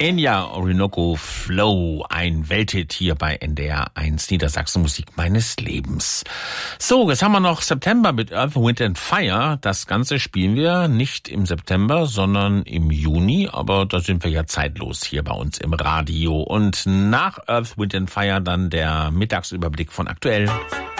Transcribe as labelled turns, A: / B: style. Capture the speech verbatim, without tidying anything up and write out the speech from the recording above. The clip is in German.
A: Enya Orinoco Flow, ein Welthit hier bei N D R eins Niedersachsen, Musik meines Lebens. So, jetzt haben wir noch September mit Earth, Wind and Fire. Das Ganze spielen wir nicht im September, sondern im Juni, aber da sind wir ja zeitlos hier bei uns im Radio. Und nach Earth, Wind and Fire dann der Mittagsüberblick von aktuell.